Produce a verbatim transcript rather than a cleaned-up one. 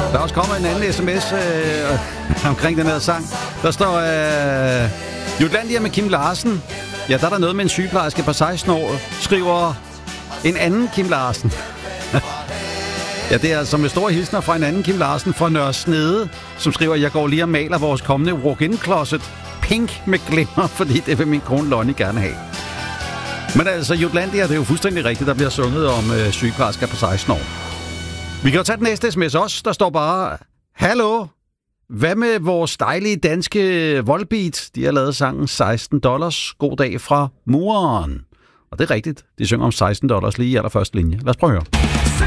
Der er også kommet en anden sms øh, omkring den her sang. Der står øh, Jutlandia med Kim Larsen. Ja, der er der noget med en sygeplejerske på seksten år, skriver en anden Kim Larsen. Ja, det er altså med store hilsner fra en anden Kim Larsen fra Nørre Snede, som skriver, jeg går lige og maler vores kommende walk-in-closet pink med glimmer, fordi det vil min kone Lonnie gerne have. Men altså, Jutlandia, det er jo fuldstændig rigtigt, der bliver sunget om øh, sygeplejersker på seksten år. Vi kan jo tage den næste sms også. Der står bare, hallo, hvad med vores dejlige danske Volbeat? De har lavet sangen seksten dollars. God dag fra Mureren. Og det er rigtigt. De synger om seksten dollars lige i allerførste linje. Lad os prøve at høre.